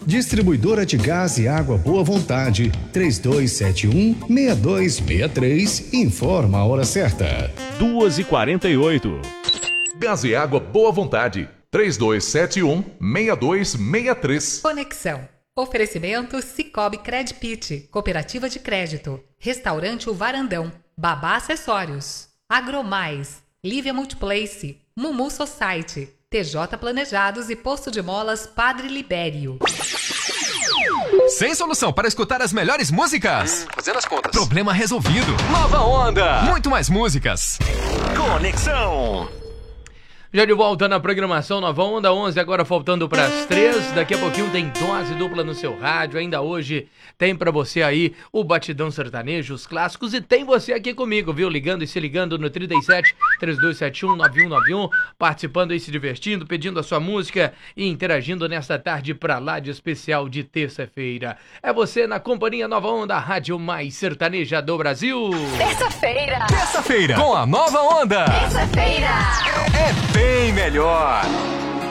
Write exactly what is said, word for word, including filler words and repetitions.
Distribuidora de Gás e Água Boa Vontade, três dois sete um, seis dois seis três, informa a hora certa. duas e quarenta e oito. Gás e Água Boa Vontade, três dois sete um, seis dois seis três. Conexão. Oferecimento Cicobi Credpit, Cooperativa de Crédito, Restaurante O Varandão, Babá Acessórios, Agromais, Lívia Multiplace, Mumu Society, T J Planejados e Posto de Molas Padre Libério. Sem solução para escutar as melhores músicas? Hum, fazendo as contas. Problema resolvido. Nova Onda. Muito mais músicas. Conexão. Já de volta na programação Nova Onda, onze, agora faltando para as três. Daqui a pouquinho tem dose dupla no seu rádio. Ainda hoje tem para você aí o Batidão Sertanejo, os clássicos. E tem você aqui comigo, viu? Ligando e se ligando no trinta e sete, três dois sete um, nove um nove um. Participando e se divertindo, pedindo a sua música e interagindo nesta tarde pra lá de especial de terça-feira. É você na companhia Nova Onda, a rádio mais sertaneja do Brasil. Terça-feira. Terça-feira com a Nova Onda. Terça-feira. É bem melhor.